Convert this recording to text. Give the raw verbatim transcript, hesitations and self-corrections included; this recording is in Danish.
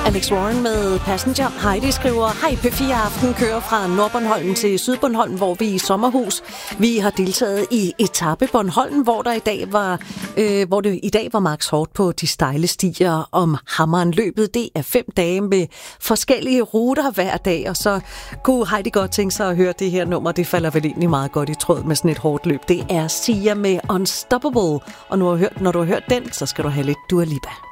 Alex Warren med Passenger. Heidi skriver, hej, P fire Aften kører fra Nordbornholm til Sydbornholm, hvor vi er i sommerhus. Vi har deltaget i etape Bornholm, hvor der i dag var, øh, hvor det i dag var max hårdt på de stejle stier om Hammeren. Løbet, det er fem dage med forskellige ruter hver dag, og så kunne Heidi godt tænke sig at høre det her nummer. Det falder vel egentlig meget godt i tråd med sådan et hårdt løb. Det er Sia med Unstoppable, og nu har hørt, når du har hørt den, så skal du have lidt Dua Lipa.